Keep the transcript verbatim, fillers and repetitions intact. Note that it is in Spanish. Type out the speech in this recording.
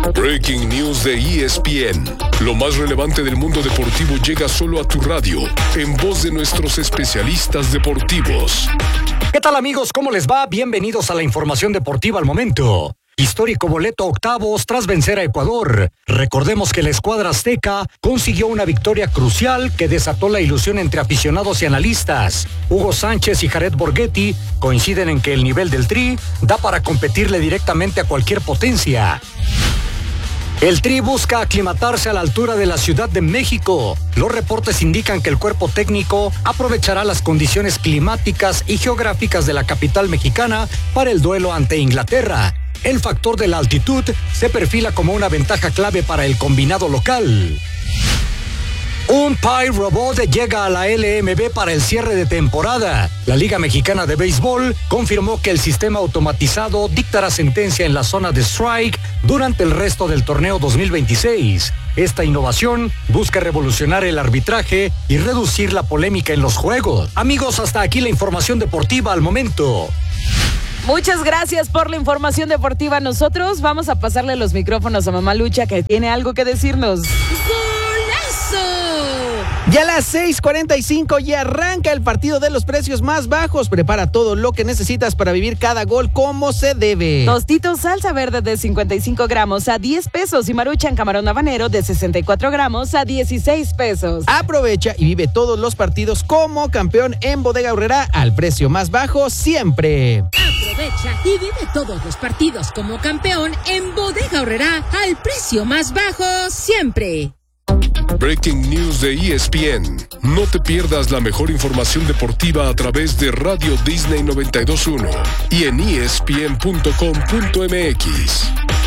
Breaking News de E S P N. Lo más relevante del mundo deportivo llega solo a tu radio, en voz de nuestros especialistas deportivos. ¿Qué tal, amigos? ¿Cómo les va? Bienvenidos a la información deportiva al momento. Histórico boleto a octavos tras vencer a Ecuador. Recordemos que la escuadra azteca consiguió una victoria crucial que desató la ilusión entre aficionados y analistas. Hugo Sánchez y Jared Borghetti coinciden en que el nivel del Tri da para competirle directamente a cualquier potencia. El Tri busca aclimatarse a la altura de la Ciudad de México. Los reportes indican que el cuerpo técnico aprovechará las condiciones climáticas y geográficas de la capital mexicana para el duelo ante Inglaterra. El factor de la altitud se perfila como una ventaja clave para el combinado local. Un Pi Robot llega a la L M B para el cierre de temporada. La Liga Mexicana de Béisbol confirmó que el sistema automatizado dictará sentencia en la zona de strike durante el resto del torneo dos mil veintiséis. Esta innovación busca revolucionar el arbitraje y reducir la polémica en los juegos. Amigos, hasta aquí la información deportiva al momento. Muchas gracias por la información deportiva. Nosotros vamos a pasarle los micrófonos a Mamá Lucha, que tiene algo que decirnos. Ya a las seis cuarenta y cinco y arranca el partido de los precios más bajos. Prepara todo lo que necesitas para vivir cada gol como se debe. Tostitos salsa verde de cincuenta y cinco gramos a diez pesos y Maruchan camarón habanero de sesenta y cuatro gramos a dieciséis pesos. Aprovecha y vive todos los partidos como campeón en Bodega Aurrerá al precio más bajo siempre. Aprovecha y vive todos los partidos como campeón en Bodega Aurrerá al precio más bajo siempre. Breaking News de E S P N. No te pierdas la mejor información deportiva a través de Radio Disney noventa y dos punto uno y en E S P N punto com punto M X.